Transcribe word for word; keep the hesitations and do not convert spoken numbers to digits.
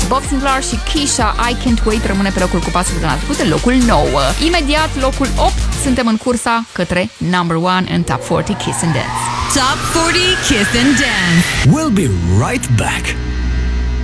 Bob Sinclair și Keisha, I Can't Wait, rămâne pe locul cu patru săptămâna trecută, locul nouă. Imediat, locul opt, suntem în cursa către number one în Top patruzeci Kiss and Dance. Top patruzeci Kiss and Dance. We'll be right back.